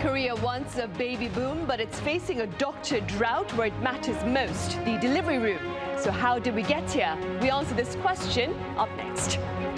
Korea wants a baby boom, but it's facing a doctor drought where it matters most, the delivery room. So how did we get here? We answer this question up next.